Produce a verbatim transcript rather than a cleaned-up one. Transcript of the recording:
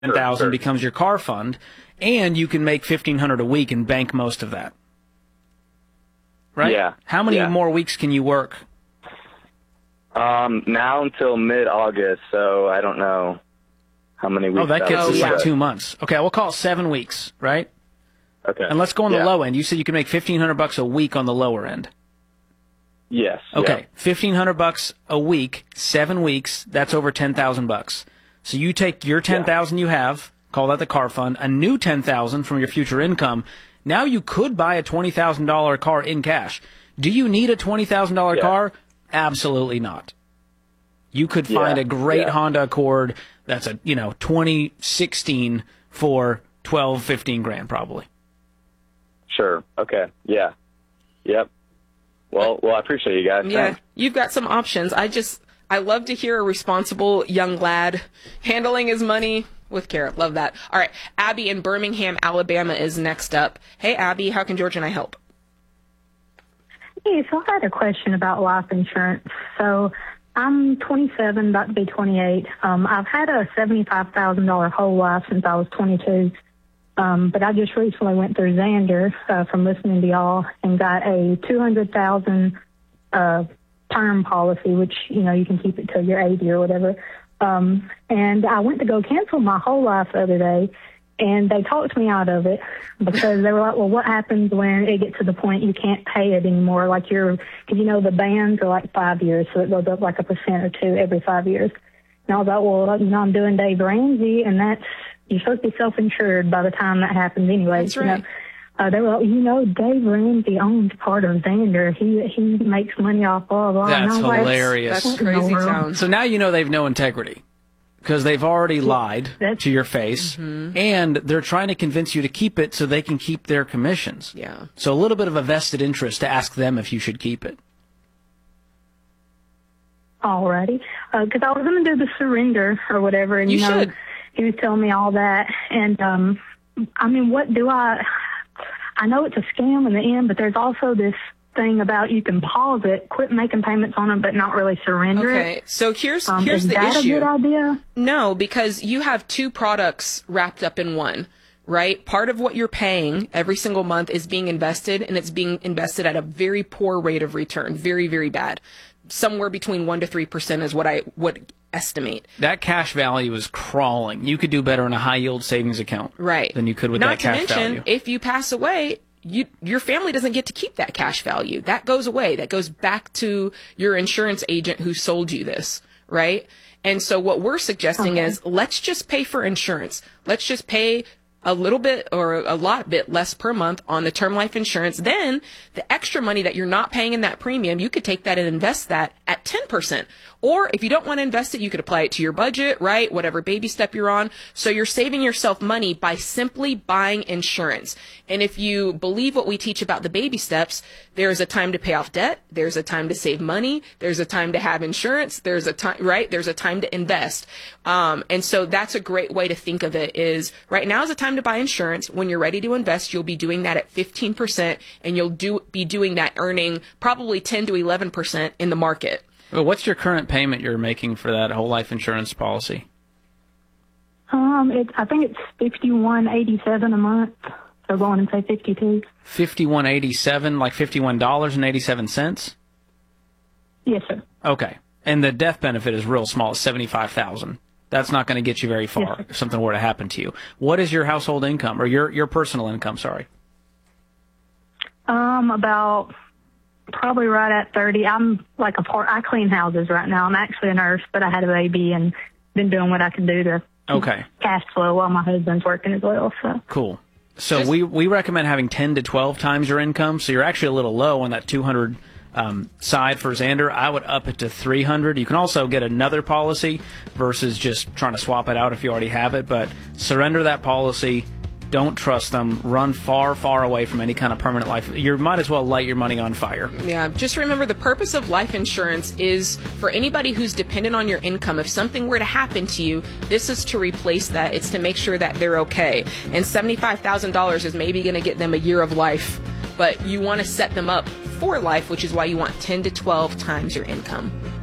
ten thousand sure, sure. becomes your car fund, and you can make fifteen hundred a week and bank most of that. Right? Yeah. How many yeah. more weeks can you work? Um, now until mid-August, so I don't know how many weeks. Oh, that gets us yeah. like two months. Okay, we'll call it seven weeks, right? Okay. And let's go on yeah. the low end. You said you can make fifteen hundred bucks a week on the lower end. Yes. Okay, yeah. fifteen hundred bucks a week, seven weeks. That's over ten thousand bucks. So you take your ten thousand yeah. you have, call that the car fund, a new ten thousand from your future income. Now you could buy a twenty thousand dollar car in cash. Do you need a twenty thousand dollar yeah. car? Absolutely not. You could find yeah. a great yeah. Honda Accord that's a, you know, twenty sixteen for twelve, fifteen grand probably. Sure. Okay. Yeah. Yep. Well, well, I appreciate you guys. Yeah, Thanks. you've got some options. I just, I love to hear a responsible young lad handling his money with care. Love that. All right, Abby in Birmingham, Alabama is next up. Hey, Abby, how can George and I help? Hey, so I had a question about life insurance. So I'm twenty-seven, about to be twenty-eight. Um, I've had a seventy-five thousand dollars whole life since I was twenty-two. Um, but I just recently went through Xander uh, from listening to y'all and got a two hundred thousand dollars uh, term policy, which, you know, you can keep it till you're eighty or whatever. Um, and I went to go cancel my whole life the other day, and they talked me out of it because they were like, well, what happens when it gets to the point you can't pay it anymore? Like you're, because, you know, the bands are like five years, so it goes up like a percent or two every five years. And I was like, well, you know, I'm doing Dave Ramsey, and that's, you're supposed to be self-insured by the time that happens anyway. That's right. You know? Uh, they were like, you know, Dave Ramsey owns part of Xander. He he makes money off blah, blah. That's and I was hilarious. That's crazy town. So now you know they've no integrity because they've already lied That's, to your face, mm-hmm. and they're trying to convince you to keep it so they can keep their commissions. Yeah. So a little bit of a vested interest to ask them if you should keep it. Alrighty. Because uh, I was going to do the surrender or whatever, and You you, know, should. he was telling me all that. And, um, I mean, what do I... I know it's a scam in the end, but there's also this thing about you can pause it, quit making payments on it, but not really surrender Okay, it. so here's Um, here's is the that issue. a good idea? No, because you have two products wrapped up in one, right? Part of what you're paying every single month is being invested, and it's being invested at a very poor rate of return, very, very bad. Somewhere between one to three percent is what I would estimate. That cash value is crawling. You could do better in a high yield savings account, Right? Than you could with Not that cash to mention, value. if you pass away, you your family doesn't get to keep that cash value. That goes away. That goes back to your insurance agent who sold you this, right? And so what we're suggesting Okay. is let's just pay for insurance. Let's just pay a little bit or a lot bit less per month on the term life insurance. Then the extra money that you're not paying in that premium, you could take that and invest that at ten percent. Or if you don't want to invest it, you could apply it to your budget, right? Whatever baby step you're on. So you're saving yourself money by simply buying insurance. And if you believe what we teach about the baby steps, there's a time to pay off debt. There's a time to save money. There's a time to have insurance. There's a time, right? There's a time to invest. Um, and so that's a great way to think of it is right now is a time to buy insurance. When you're ready to invest, you'll be doing that at fifteen percent and you'll do, be doing that earning probably ten to eleven percent in the market. Well, what's your current payment you're making for that whole life insurance policy? Um, it, I think it's fifty-one eighty-seven a month. So go on and say fifty-two. Fifty-one eighty-seven, like fifty-one dollars and eighty-seven cents. Yes, sir. Okay, and the death benefit is real small, it's seventy-five thousand. That's not going to get you very far Yes, if something were to happen to you. What is your household income or your your personal income? Sorry. Um, about probably right at thirty. I'm like a part. I clean houses right now. I'm actually a nurse, but I had a baby and been doing what I can do to Okay. cash flow while my husband's working as well. So Cool. So Just- we we recommend having ten to twelve times your income. So you're actually a little low on that two hundred um, side for Xander. I would up it to three hundred. You can also get another policy versus just trying to swap it out if you already have it. But surrender that policy. Don't trust them. Run far, far away from any kind of permanent life. You might as well light your money on fire. Yeah, just remember the purpose of life insurance is for anybody who's dependent on your income. If something were to happen to you, this is to replace that. It's to make sure that they're okay. And seventy-five thousand dollars is maybe going to get them a year of life, but you want to set them up for life, which is why you want ten to twelve times your income.